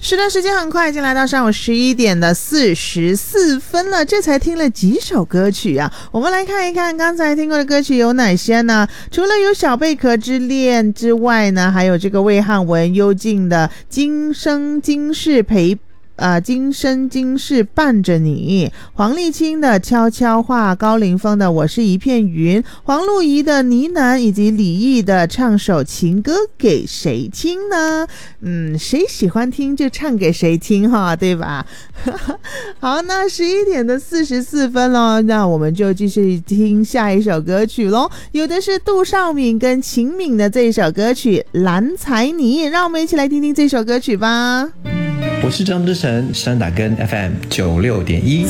是的，时间很快，已经来到上午11:44了，这才听了几首歌曲啊。我们来看一看刚才听过的歌曲有哪些呢？除了有小贝壳之恋之外呢，还有这个魏汉文幽静的今生今世今生今世伴着你，黄立清的悄悄话，高凌风的我是一片云，黄露仪的呢喃，以及李毅的唱首情歌给谁听呢？谁喜欢听就唱给谁听哈，对吧？好，那11:44咯，那我们就继续听下一首歌曲咯。有的是杜少敏跟秦敏的这一首歌曲《蓝彩你》，让我们一起来听听这首歌曲吧。 我是张之成，山打根 FM 96.1。